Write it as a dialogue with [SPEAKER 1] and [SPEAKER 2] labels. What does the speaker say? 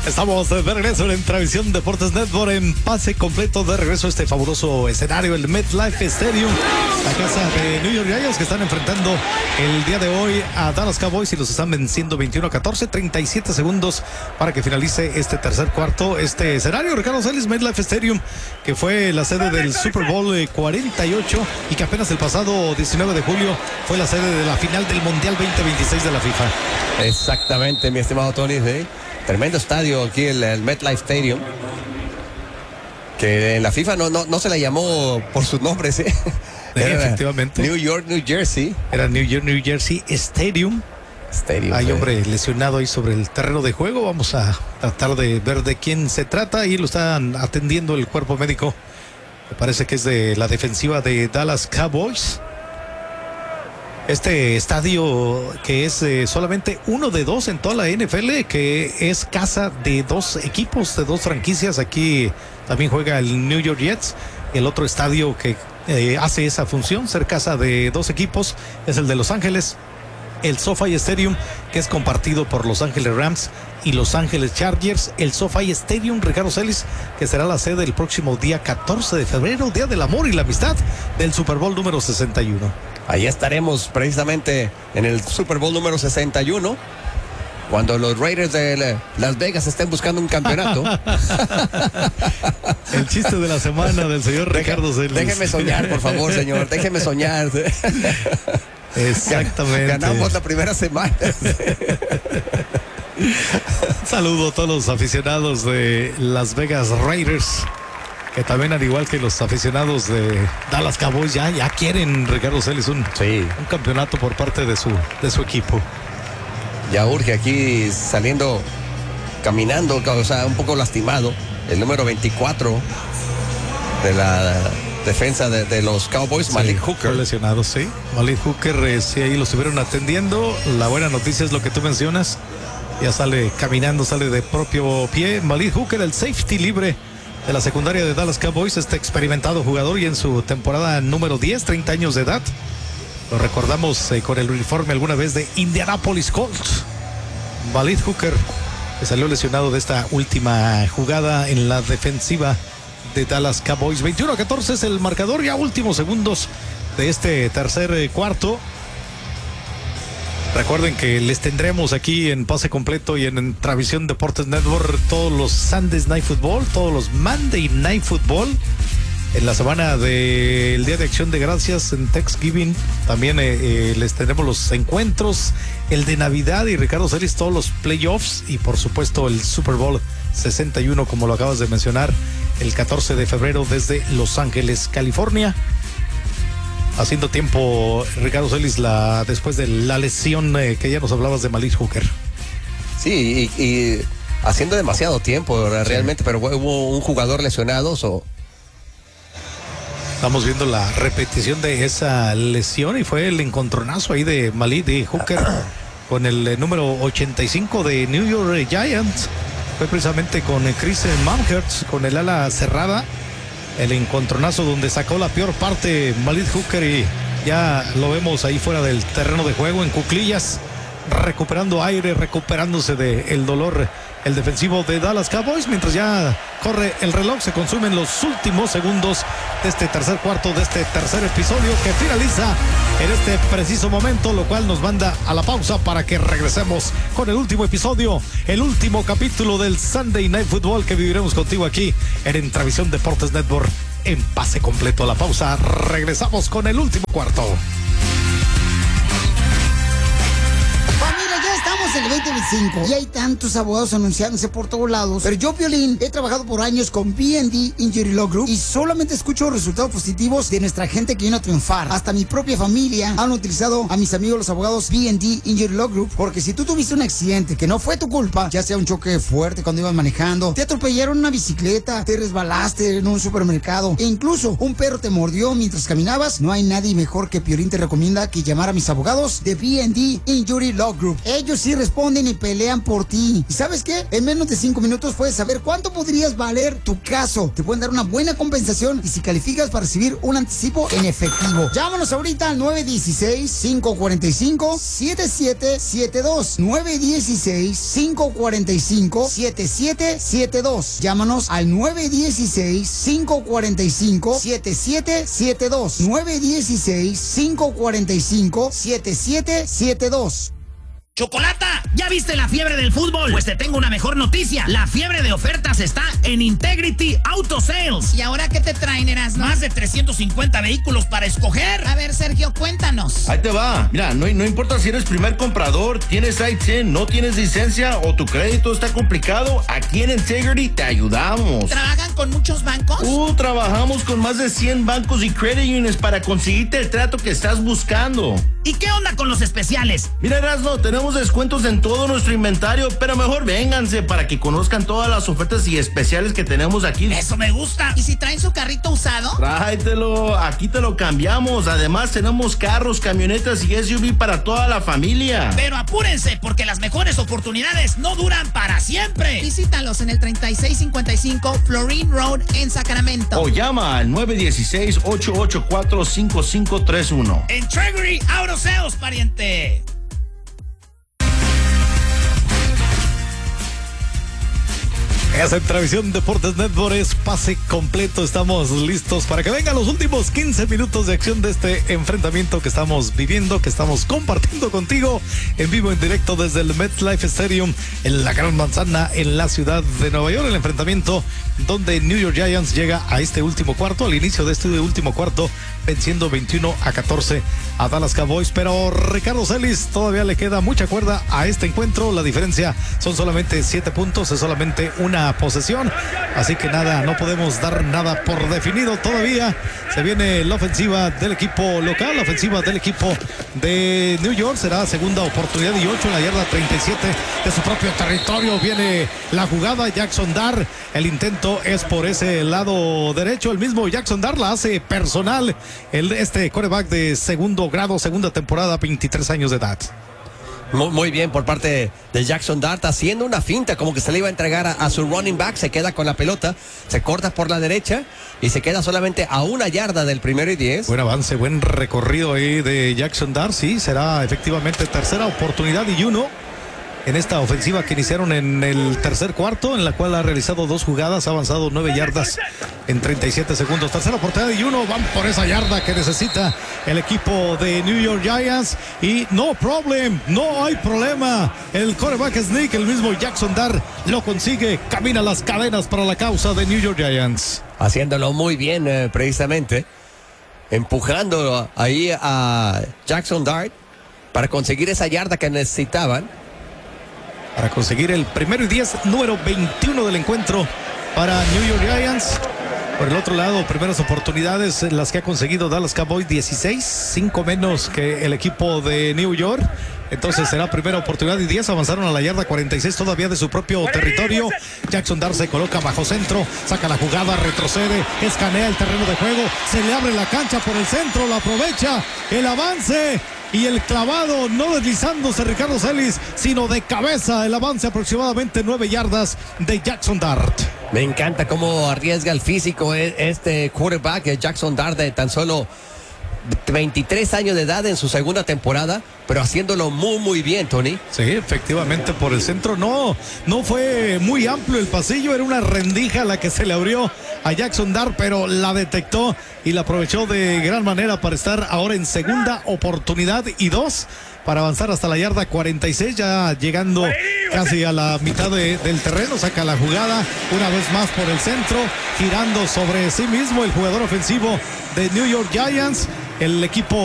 [SPEAKER 1] Estamos de regreso en Transmisión Deportes Network en pase completo de regreso a este fabuloso escenario, el MetLife Stadium, la casa de New York Giants, que están enfrentando el día de hoy a Dallas Cowboys y los están venciendo 21-14, 37 segundos para que finalice este tercer cuarto. Este escenario, Ricardo Celis, MetLife Stadium, que fue la sede del Super Bowl 48 y que apenas el pasado 19 de julio fue la sede de la final del Mundial 2026 de la FIFA.
[SPEAKER 2] Exactamente, mi estimado Tony, ¿sí? Tremendo estadio aquí, el MetLife Stadium, que en la FIFA no se le llamó por sus nombres, ¿eh?
[SPEAKER 1] Efectivamente.
[SPEAKER 2] New York, New Jersey.
[SPEAKER 1] Era New York, New Jersey Stadium. Hay hombre lesionado ahí sobre el terreno de juego. Vamos a tratar de ver de quién se trata. Ahí lo están atendiendo el cuerpo médico. Me parece que es de la defensiva de Dallas Cowboys. Este estadio, que es solamente uno de dos en toda la NFL, que es casa de dos equipos, de dos franquicias. Aquí también juega el New York Jets. El otro estadio que hace esa función, ser casa de dos equipos, es el de Los Ángeles, el SoFi Stadium, que es compartido por Los Ángeles Rams y Los Ángeles Chargers. El SoFi Stadium, Ricardo Celis, que será la sede el próximo día 14 de febrero, Día del Amor y la Amistad, del Super Bowl número 61.
[SPEAKER 2] Ahí estaremos precisamente en el Super Bowl número 61, cuando los Raiders de Las Vegas estén buscando un campeonato.
[SPEAKER 1] El chiste de la semana del señor Ricardo Celis.
[SPEAKER 2] Déjeme soñar, por favor, señor, déjeme soñar.
[SPEAKER 1] Exactamente.
[SPEAKER 2] Ganamos la primera semana.
[SPEAKER 1] Saludo a todos los aficionados de Las Vegas Raiders, que también, al igual que los aficionados de Dallas Cowboys, ya quieren, Ricardo Celis, un campeonato por parte de su equipo.
[SPEAKER 2] Ya urge aquí, saliendo, caminando, o sea, un poco lastimado, el número 24 de la defensa de los Cowboys, Malik Hooker.
[SPEAKER 1] Lesionado, sí. Malik Hooker, sí, ahí lo estuvieron atendiendo. La buena noticia es lo que tú mencionas. Ya sale caminando, sale de propio pie. Malik Hooker, el safety libre de la secundaria de Dallas Cowboys, este experimentado jugador, y en su temporada número 10, 30 años de edad. Lo recordamos con el uniforme alguna vez de Indianapolis Colts. Malik Hooker, que salió lesionado de esta última jugada en la defensiva de Dallas Cowboys. 21-14 es el marcador, ya últimos segundos de este tercer cuarto. Recuerden que les tendremos aquí en pase completo y en Transmisión Deportes Network todos los Sunday Night Football, todos los Monday Night Football. En la semana del Día de Acción de Gracias, en Thanksgiving, también les tendremos los encuentros, el de Navidad, y Ricardo Celis, todos los playoffs, y por supuesto el Super Bowl 61, como lo acabas de mencionar, el 14 de febrero desde Los Ángeles, California. Haciendo tiempo, Ricardo Celis, después de la lesión que ya nos hablabas de Malik Hooker.
[SPEAKER 2] Sí, y haciendo demasiado tiempo realmente, pero hubo un jugador lesionado.
[SPEAKER 1] Estamos viendo la repetición de esa lesión y fue el encontronazo ahí de Malik Hooker con el número 85 de New York Giants. Fue precisamente con Chris Manhertz, con el ala cerrada. El encontronazo donde sacó la peor parte Malik Hooker, y ya lo vemos ahí fuera del terreno de juego, en cuclillas, recuperando aire, recuperándose del dolor, el defensivo de Dallas Cowboys. Mientras ya corre el reloj, se consumen los últimos segundos de este tercer cuarto, de este tercer episodio, que finaliza en este preciso momento, lo cual nos manda a la pausa para que regresemos con el último episodio, el último capítulo del Sunday Night Football, que viviremos contigo aquí en Transmisión Deportes Network en pase completo. A la pausa, regresamos con el último cuarto.
[SPEAKER 3] Estamos en el 2025 y hay tantos abogados anunciándose por todos lados, pero yo, Piolín, he trabajado por años con B&D Injury Law Group y solamente escucho resultados positivos de nuestra gente que vino a triunfar. Hasta mi propia familia han utilizado a mis amigos los abogados B&D Injury Law Group, porque si tú tuviste un accidente que no fue tu culpa, ya sea un choque fuerte cuando ibas manejando, te atropellaron una bicicleta, te resbalaste en un supermercado e incluso un perro te mordió mientras caminabas, no hay nadie mejor que Piolín te recomienda que llamar a mis abogados de B&D Injury Law Group. Ellos sí responden y pelean por ti. ¿Y sabes qué? En menos de 5 minutos puedes saber cuánto podrías valer tu caso. Te pueden dar una buena compensación y si calificas para recibir un anticipo en efectivo. Llámanos ahorita al 916-545-7772. 916-545-7772. Llámanos al 916-545-7772. 916-545-7772.
[SPEAKER 4] ¡Chocolata! ¿Ya viste la fiebre del fútbol? Pues te tengo una mejor noticia. La fiebre de ofertas está en Integrity Auto Sales.
[SPEAKER 5] ¿Y ahora qué te traen, Erasmo?
[SPEAKER 4] Más de 350 vehículos para escoger.
[SPEAKER 5] A ver, Sergio, cuéntanos.
[SPEAKER 6] Ahí te va. Mira, no importa si eres primer comprador, tienes ITIN, no tienes licencia o tu crédito está complicado, aquí en Integrity te ayudamos.
[SPEAKER 5] ¿Trabajan con muchos bancos?
[SPEAKER 6] Trabajamos con más de 100 bancos y credit unions para conseguirte el trato que estás buscando.
[SPEAKER 4] ¿Y qué onda con los especiales?
[SPEAKER 6] Mira, Erasmo, tenemos descuentos en todo nuestro inventario, pero mejor vénganse para que conozcan todas las ofertas y especiales que tenemos aquí.
[SPEAKER 4] Eso me gusta.
[SPEAKER 5] ¿Y si traen su carrito usado?
[SPEAKER 6] Tráetelo, aquí te lo cambiamos. Además, tenemos carros, camionetas y SUV para toda la familia.
[SPEAKER 4] Pero apúrense, porque las mejores oportunidades no duran para siempre.
[SPEAKER 5] Visítalos en el 3655 Florine Road en Sacramento.
[SPEAKER 6] O llama al 916-884-5531.
[SPEAKER 4] Integrity Auto Sales, pariente.
[SPEAKER 1] Esa en Televisión Deportes Network es pase completo. Estamos listos para que vengan los últimos 15 minutos de acción de este enfrentamiento que estamos viviendo, que estamos compartiendo contigo en vivo, en directo desde el MetLife Stadium en la Gran Manzana, en la ciudad de Nueva York. El enfrentamiento donde New York Giants llega a este último cuarto, al inicio de este último cuarto, venciendo 21-14 a Dallas Cowboys. Pero Ricardo Celis, todavía le queda mucha cuerda a este encuentro. La diferencia son solamente 7 puntos, es solamente una posesión, así que nada, no podemos dar nada por definido todavía. Se viene la ofensiva del equipo local, la ofensiva del equipo de New York. Será segunda oportunidad y 8 en la yarda 37 de su propio territorio. Viene la jugada, Jackson Dart, el intento es por ese lado derecho. El mismo Jackson Dart la hace personal, este quarterback de segundo grado, segunda temporada, 23 años de edad.
[SPEAKER 2] Muy bien por parte de Jackson Dart, haciendo una finta como que se le iba a entregar a su running back. Se queda con la pelota, se corta por la derecha y se queda solamente a 1 yarda del 1º y 10.
[SPEAKER 1] Buen avance, buen recorrido ahí de Jackson Dart. Sí, será efectivamente tercera oportunidad y 1 en esta ofensiva que iniciaron en el tercer cuarto, en la cual ha realizado 2 jugadas, ha avanzado 9 yardas en 37 segundos. Tercera oportunidad y 1, van por esa yarda que necesita el equipo de New York Giants. Y no hay problema. El quarterback sneak, el mismo Jackson Dart, lo consigue, camina las cadenas para la causa de New York Giants.
[SPEAKER 2] Haciéndolo muy bien, precisamente, empujando ahí a Jackson Dart para conseguir esa yarda que necesitaban.
[SPEAKER 1] Para conseguir el 1º y 10, número 21 del encuentro para New York Giants. Por el otro lado, primeras oportunidades las que ha conseguido Dallas Cowboys, 16, 5 menos que el equipo de New York. Entonces será primera oportunidad y 10, avanzaron a la yarda 46 todavía de su propio territorio. Jackson Dart se coloca bajo centro, saca la jugada, retrocede, escanea el terreno de juego, se le abre la cancha por el centro, la aprovecha, el avance y el clavado, no deslizándose Ricardo Celis, sino de cabeza, el avance aproximadamente 9 yardas de Jackson Dart.
[SPEAKER 2] Me encanta cómo arriesga el físico este quarterback, Jackson Dart, de tan solo 23 años de edad en su segunda temporada, pero haciéndolo muy bien, Tony.
[SPEAKER 1] Sí, efectivamente, por el centro no fue muy amplio el pasillo, era una rendija la que se le abrió a Jackson Dart, pero la detectó y la aprovechó de gran manera para estar ahora en segunda oportunidad y 2 para avanzar hasta la yarda 46, ya llegando casi a la mitad del terreno. Saca la jugada una vez más por el centro, girando sobre sí mismo el jugador ofensivo de New York Giants. El equipo